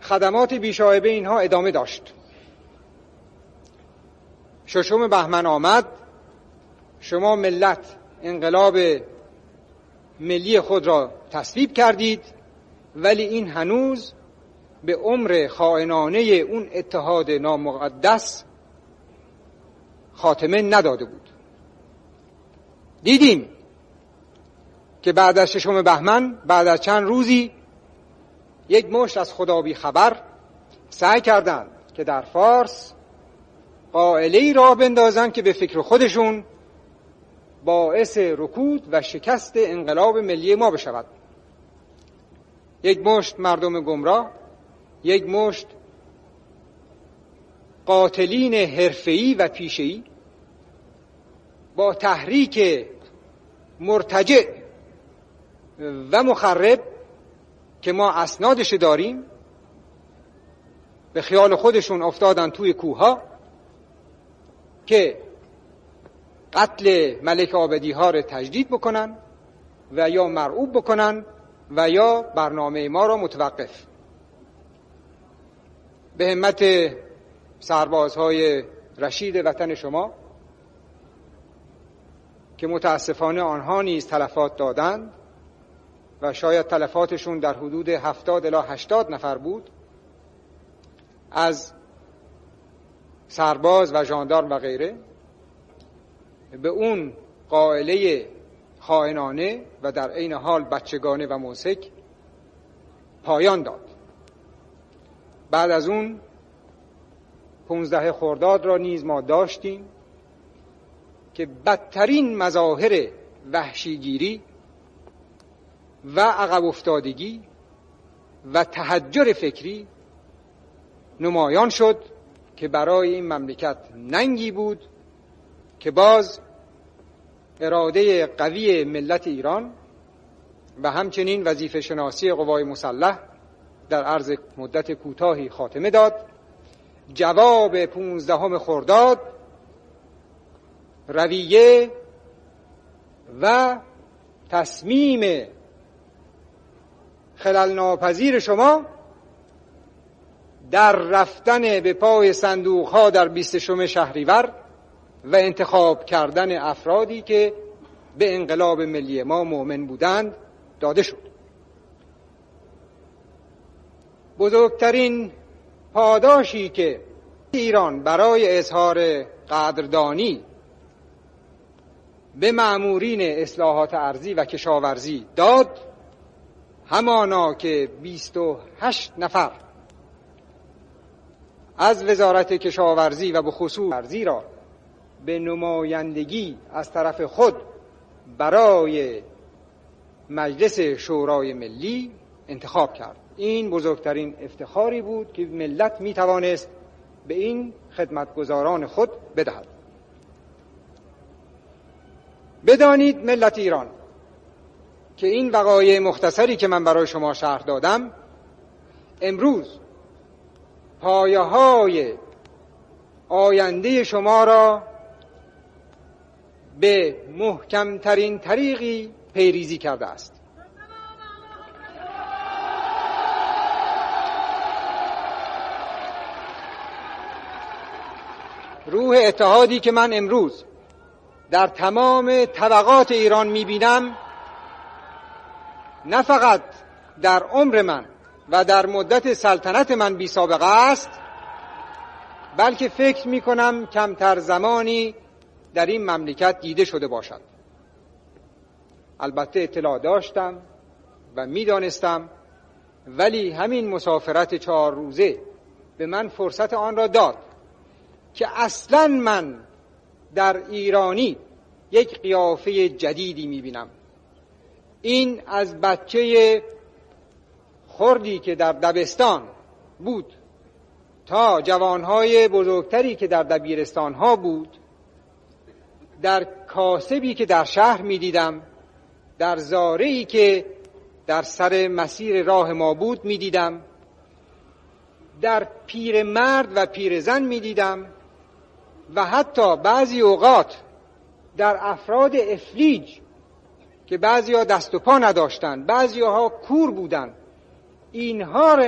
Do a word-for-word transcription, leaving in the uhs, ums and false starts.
خدمات بیشایبه اینها ادامه داشت. ششم بهمن آمد، شما ملت انقلاب ملی خود را تصویب کردید، ولی این هنوز به عمر خائنانه اون اتحاد نامقدس خاتمه نداده بود. دیدیم که بعد از ششم بهمن، بعد از چند روزی، یک مشت از خدا بی خبر سعی کردند که در فارس قائله‌ای راه بندازند که به فکر خودشون باعث رکود و شکست انقلاب ملی ما بشود. یک مشت مردم گمراه، یک مشت قاتلین حرفه‌ای و پیشه‌ای با تحریک مرتجع و مخرب که ما اسنادش داریم، به خیال خودشون افتادن توی کوها که قتل ملک عابدی ها رو تجدید بکنن و یا مرعوب بکنن و یا برنامه ما را متوقف. به همت سربازهای رشید وطن شما که متاسفانه آنها نیز تلفات دادند و شاید تلفاتشون در حدود هفتاد الی هشتاد نفر بود، از سرباز و ژاندارم و غیره، به اون قائله خائنانه و در عین حال بچگانه و موسک پایان داد. بعد از اون پونزده خرداد را نیز ما داشتیم که بدترین مظاهر وحشیگیری و عقب افتادگی و تحجر فکری نمایان شد که برای این مملکت ننگی بود که باز اراده قوی ملت ایران و همچنین وظیفه شناسی قوای مسلح در عرض مدت کوتاهی خاتمه داد. جواب پونزدهم خرداد رویه و تصمیم خلل ناپذیر شما در رفتن به پای صندوق ها در بیستشم شهریور و انتخاب کردن افرادی که به انقلاب ملی ما مؤمن بودند داده شد. بزرگترین پاداشی که ایران برای اظهار قدردانی به مأمورین اصلاحات ارضی و کشاورزی داد، همانا که بیست و هشت نفر از وزارت کشاورزی و به خصوص ارضی را به نمایندگی از طرف خود برای مجلس شورای ملی انتخاب کرد. این بزرگترین افتخاری بود که ملت می توانست به این خدمتگزاران خود بدهد. بدانید ملت ایران که این وقایع مختصری که من برای شما شرح دادم امروز پایه های آینده شما را به محکمترین طریقی پیریزی کرده است. روح اتحادی که من امروز در تمام طبقات ایران میبینم نه فقط در عمر من و در مدت سلطنت من بی سابقه است، بلکه فکر میکنم کمتر زمانی در این مملکت دیده شده باشد. البته اطلاع داشتم و میدانستم، ولی همین مسافرت چهار روزه به من فرصت آن را داد که اصلا من در ایرانی یک قیافه جدیدی میبینم. این از بچه خردی که در دبستان بود تا جوانهای بزرگتری که در دبیرستانها بود، در کاسبی که در شهر میدیدم، در زارعی که در سر مسیر راه ما بود میدیدم، در پیرمرد و پیرزن میدیدم و حتی بعضی اوقات در افراد افلیج که بعضی ها دست و پا نداشتند، بعضی ها کور بودند. اینها